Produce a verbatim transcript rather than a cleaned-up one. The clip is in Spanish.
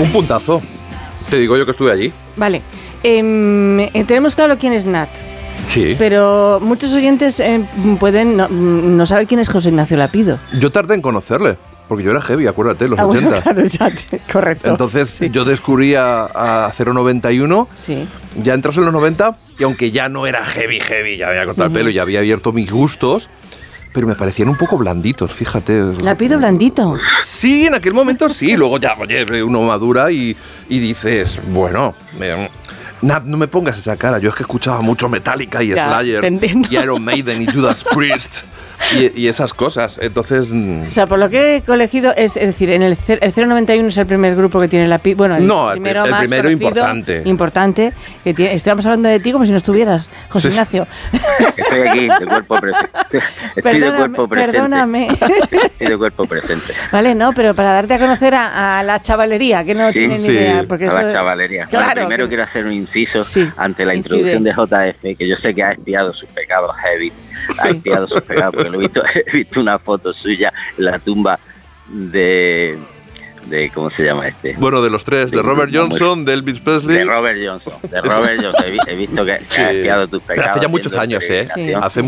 Un puntazo. Te digo yo que estuve allí. Vale. Eh, tenemos claro quién es Nat. Sí. Pero muchos oyentes eh, pueden no, no saber quién es José Ignacio Lapido. Yo tardé en conocerle, porque yo era heavy, acuérdate, los ah, ochenta. Bueno, claro, ya te, correcto. Entonces sí. yo descubrí a, a cero noventa y uno, sí. ya entras en los noventa, y aunque ya no era heavy, heavy, ya había cortado uh-huh. el pelo, ya había abierto mis gustos, pero me parecían un poco blanditos, fíjate. Lapido blandito. Sí, en aquel momento sí, luego ya, oye, uno madura y, y dices, bueno... Me, Nat, no me pongas esa cara. Yo es que escuchaba mucho Metallica y ya, Slayer y Iron Maiden y Judas Priest y, y esas cosas. Entonces... O sea, por lo que he colegido, es, es decir, en el, el cero noventa y uno es el primer grupo que tiene la pi... Bueno, el no, primero, el, el más primero conocido, importante. Importante. Que tiene, estamos hablando de ti como si no estuvieras, José sí. Ignacio. Estoy aquí, de cuerpo presente. Estoy perdóname, de cuerpo presente. Perdóname. Estoy de cuerpo presente. Vale, no, pero para darte a conocer a, a la chavalería, que no sí, tiene ni sí, idea. Porque a eso, la chavalería. Claro, bueno, primero que... quiero hacer un inciso sí, ante la incide. introducción de J F, que yo sé que ha espiado sus pecados heavy. Ha espiado sus pecados, porque lo he visto, he visto una foto suya en la tumba de... de ¿cómo se llama este? Bueno, de los tres, de, de Robert Johnson, de Elvis Presley. De Robert Johnson, de Robert Johnson. He, he visto que, sí. que ha espiado tus pecados. Pero hace ya muchos años, ¿eh? Sí. Hace